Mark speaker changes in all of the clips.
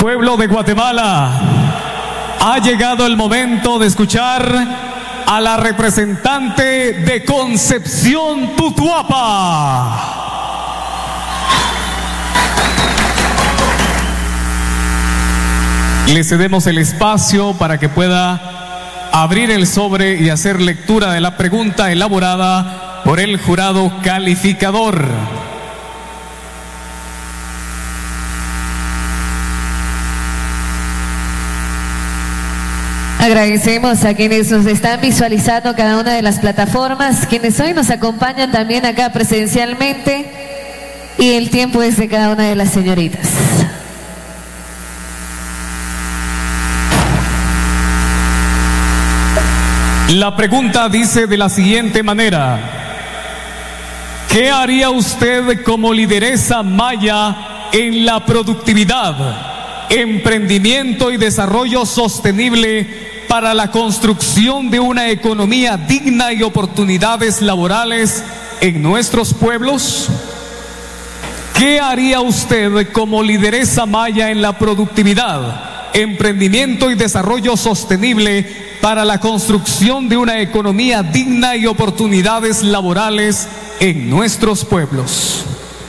Speaker 1: Pueblo de Guatemala, ha llegado el momento de escuchar a la representante de Concepción Tutuapa. Le cedemos el espacio para que pueda abrir el sobre y hacer lectura de la pregunta elaborada por el jurado calificador.
Speaker 2: Agradecemos a quienes nos están visualizando cada una de las plataformas, quienes hoy nos acompañan también acá presencialmente, y el tiempo es de cada una de las señoritas.
Speaker 1: La pregunta dice de la siguiente manera: ¿qué haría usted como lideresa maya en la productividad, emprendimiento y desarrollo sostenible para la construcción de una economía digna y oportunidades laborales en nuestros pueblos? ¿Qué haría usted como lideresa maya en la productividad, emprendimiento y desarrollo sostenible para la construcción de una economía digna y oportunidades laborales en nuestros pueblos?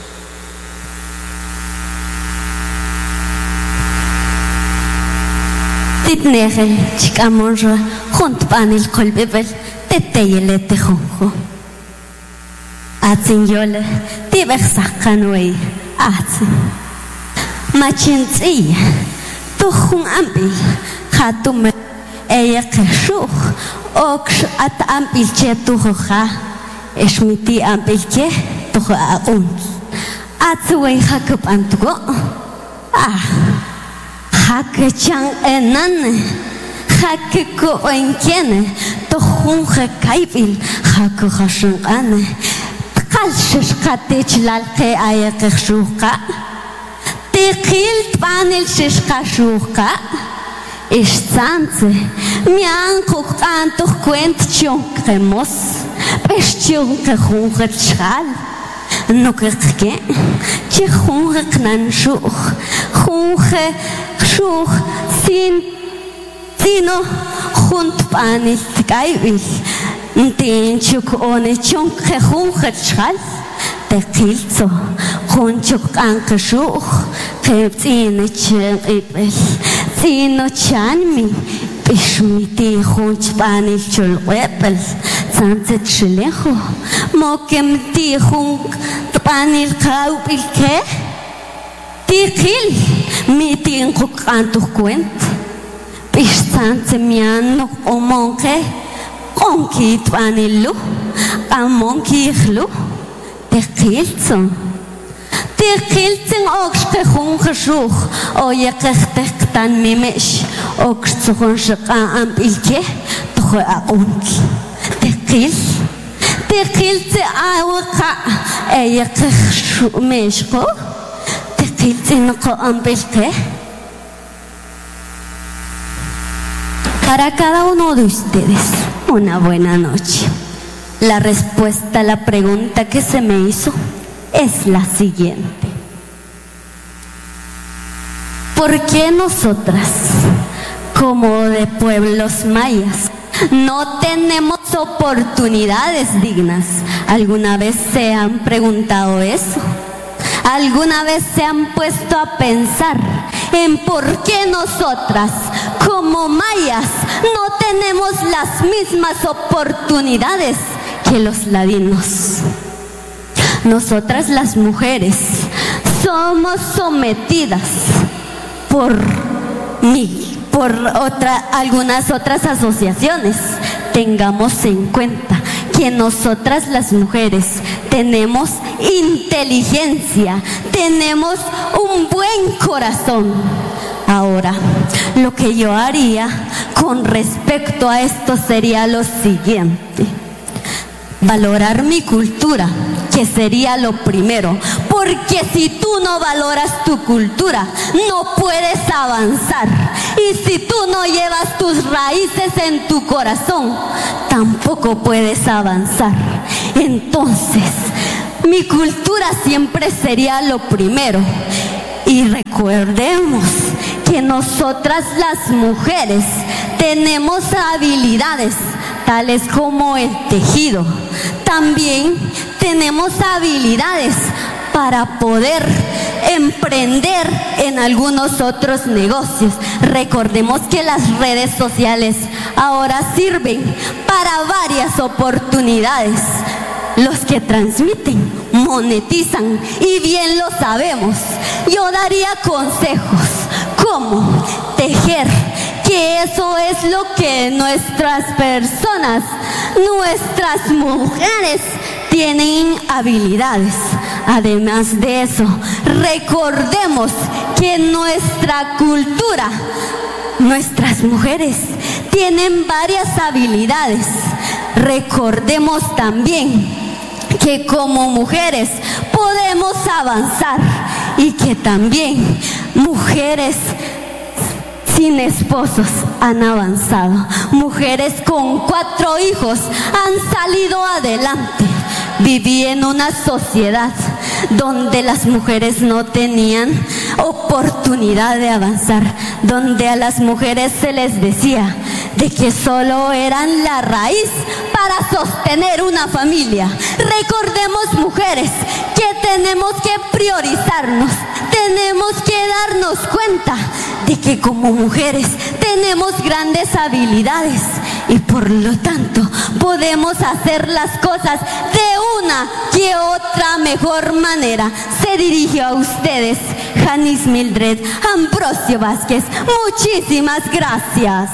Speaker 3: Titnegel chicamonra junto panil colbebel teteyele tejonjo atzin yole tibexakanwei atzin machinzi tuhun ambil hatum ella keshuh oksh at ambil chetuha esmiti ambil che tuha un atzwei hakup antugo Hakechang enan, hakeko enkene, tohunge kaibil, haku hashungane, kalshish katech lalke ayakeshuka, tekil panel shishkashuka, ishtanze, mian kukanto kwent chonkremos, peshchonke hunge chal. No que che junge knan shuch junge shuch sino junt panis kaibil tin chuk one chonke junge chal te kilzo junchuk anke shuch ke tin chibel sino chanmi bishmiti junch panis chul webel sanze chilejo mokem ti jung panil kaubil ke tikil mitin kukantu kwent pistanse miano omonke konki panilu amonki khlu tikilson tikilsen okske hunge shuch oye kechtektan mimesh oksuhun shqa ambilke tohe aunk tikil تقلت أوقع أيقش مشقو تقلت نقام بالقه. Para cada uno de ustedes, una buena noche. La respuesta a la pregunta que se me hizo es la siguiente: ¿por qué nosotras, como de pueblos mayas, no tenemos oportunidades dignas? ¿Alguna vez se han preguntado eso? ¿Alguna vez se han puesto a pensar en por qué nosotras, como mayas, no tenemos las mismas oportunidades que los ladinos? Nosotras las mujeres somos sometidas por algunas otras asociaciones. Tengamos en cuenta que nosotras las mujeres tenemos inteligencia, tenemos un buen corazón. Ahora, lo que yo haría con respecto a esto sería lo siguiente: valorar mi cultura, que sería lo primero, porque si tú no valoras tu cultura, no puedes avanzar. Y si tú no llevas tus raíces en tu corazón, tampoco puedes avanzar. Entonces, mi cultura siempre sería lo primero. Y recordemos que nosotras las mujeres tenemos habilidades tales como el tejido. También tenemos habilidades para poder emprender en algunos otros negocios. Recordemos que las redes sociales ahora sirven para varias oportunidades. Los que transmiten, monetizan, y bien lo sabemos. Yo daría consejos como tejer, que eso es lo que nuestras personas, nuestras mujeres tienen habilidades. Además de eso, recordemos que en nuestra cultura, nuestras mujeres tienen varias habilidades. Recordemos también que como mujeres podemos avanzar y que también mujeres sin esposos han avanzado. Mujeres con 4 hijos han salido adelante. Viví en una sociedad donde las mujeres no tenían oportunidad de avanzar, donde a las mujeres se les decía de que solo eran la raíz para sostener una familia. Recordemos, mujeres, que tenemos que priorizarnos, tenemos que darnos cuenta de que como mujeres tenemos grandes habilidades y por lo tanto podemos hacer las cosas de una que otra mejor manera. Se dirigió a ustedes Janice Mildred Ambrosio Vázquez. Muchísimas gracias.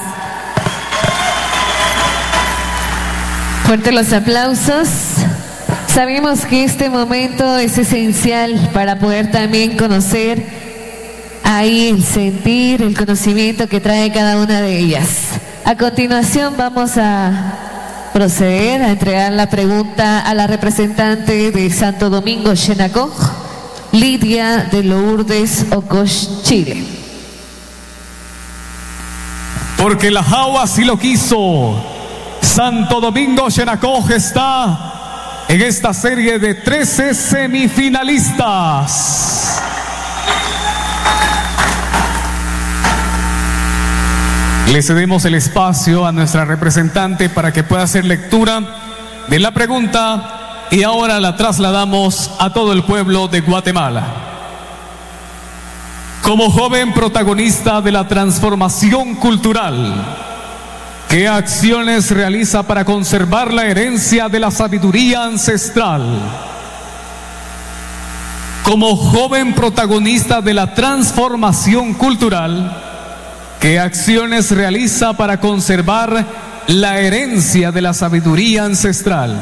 Speaker 2: Fuerte los aplausos. Sabemos que este momento es esencial para poder también conocer ahí el sentir, el conocimiento que trae cada una de ellas. A continuación vamos a proceder a entregar la pregunta a la representante de Santo Domingo Xenacoj, Lidia de Lourdes Ocosh, Chile.
Speaker 1: Porque la Jaua así lo quiso. Santo Domingo Xenacoj está en esta serie de 13 semifinalistas. Le cedemos el espacio a nuestra representante para que pueda hacer lectura de la pregunta y ahora la trasladamos a todo el pueblo de Guatemala. Como joven protagonista de la transformación cultural, ¿qué acciones realiza para conservar la herencia de la sabiduría ancestral? Como joven protagonista de la transformación cultural, ¿qué acciones realiza para conservar la herencia de la sabiduría ancestral?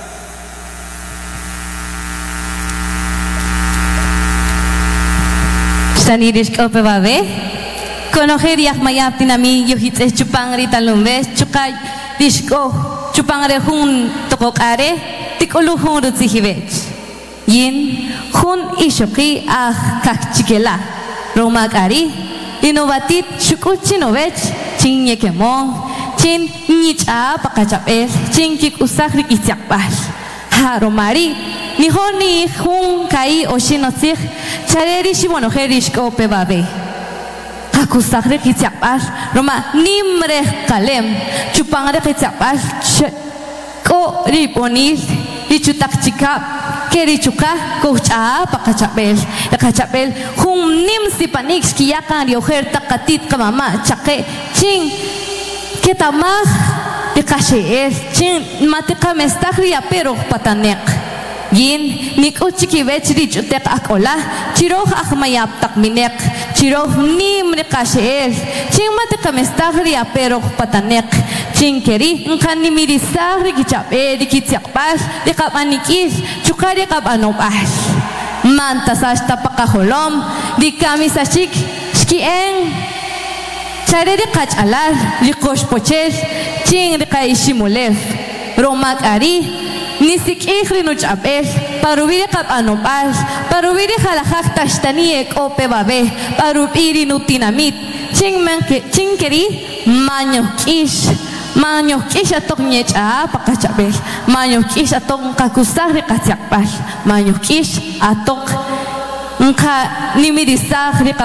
Speaker 4: Sanirish Opebabe, conocer Yahmayab Tinami, Yohit Chupangri Talumbe, Chukay, Dishko, Chupangre Hun Tokokare, Tikoluhun Rutzihivech. Yin, Hun Ishoki Ah Kakchikela, Romakari. Inovatit Shukuchinovech, Chin Yekemon, Chin Nicha Pakachapel, Chin Kikusakri Itzakbal, Haromari, Nihoni Hun Kai Oshinosich, Chareri Shimonojerish Pebabe, Hakusakri Itzakbal, Roma Nimre Kalem, Chupangre Itzakbal, Ko Riponil, Richutakchikap. Kerichuka, Kocha, Pakachapel, Kachapel, Hum Nim Sipanik, Kiakan, Yoher, Takatit, Kamama, Chake, Ching, Ketamah, de Caché, Chin, Mateca Mestagria, pero Patanek. Yin, Niko Chikivech, Richutek Akola, Chiro Ahmayap Takminek, Chiro Nim de Caché, Ching Mateca Mestagria, pero Patanek. Chinkeri, nkani mirisa, rikichape, rikitsiakpas, rikapanikis, chukari kapanopas. Mantasas tapakaholom, rikamisashik, shkien, chare rikachalar, rikoshpoches, ching rikaishimulev, romak ari, nisik rinuchapel, parubiri kapanopas, parubiri halajak tashtaniek opebabe, parubiri nutinamit, chinkeri, manyokish. Manyo kisha tok nyecha pakachapel, manyo kisha tok kakusari katsiakpal, manyo kish atok nka nimirisari